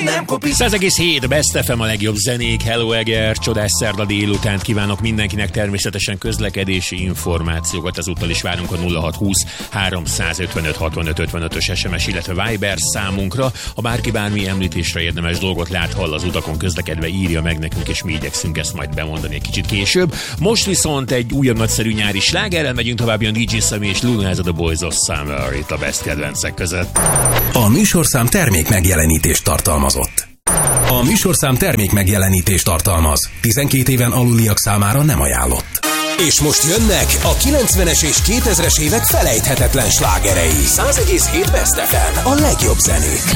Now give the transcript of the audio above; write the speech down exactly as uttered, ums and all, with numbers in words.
nem kopik. száz egész hét Best ef em, a legjobb zenék. Hello Eger, csodás szerda délutánt kívánok mindenkinek, természetesen közlekedési információkat ezúttal is várunk a nulla hat húsz háromszázötvenöt hatvanöt ötvenötös es em es, illetve Viber számunkra. Ha bárki bármi említésre érdemes dolgot lát, hall az utakon közlekedve, írja meg nekünk, és mi igyekszünk ezt majd bemondani egy kicsit később. Most viszont egy újabb nagyszerű nyári slágerrel megyünk tovább, jön dé dzsé Sammy és Luna, ez a The Boys of Summer itt a Best kedvencek között. A műsorszám termék megjelenítést tartalmazott. A műsorszám termék megjelenítést tartalmaz. tizenkét éven aluliak számára nem ajánlott. És most jönnek a kilencvenes és kétezres évek felejthetetlen slágerei. száz egész hét Best ef em, a legjobb zenék.